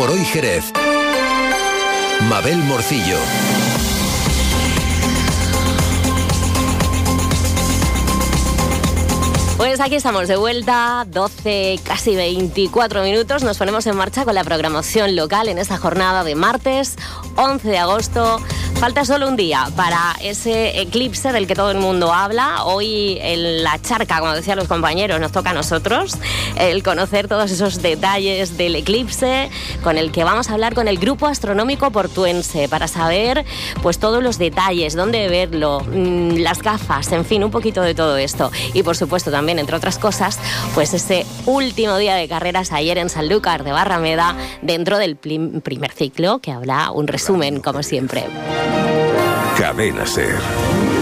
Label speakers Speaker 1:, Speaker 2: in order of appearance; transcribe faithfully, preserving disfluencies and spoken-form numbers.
Speaker 1: por Hoy Jerez. Mabel Morcillo.
Speaker 2: Pues aquí estamos de vuelta, doce, casi veinticuatro minutos. Nos ponemos en marcha con la programación local en esta jornada de martes, once de agosto. Falta solo un día para ese eclipse del que todo el mundo habla. Hoy en la charca, como decían los compañeros, nos toca a nosotros el conocer todos esos detalles del eclipse, con el que vamos a hablar con el Grupo Astronómico Portuense para saber pues todos los detalles, dónde verlo, las gafas, en fin, un poquito de todo esto. Y por supuesto también, entre otras cosas, pues ese último día de carreras ayer en Sanlúcar de Barrameda, dentro del prim- primer ciclo, que habrá un resumen, como siempre.
Speaker 1: Cadena Ser.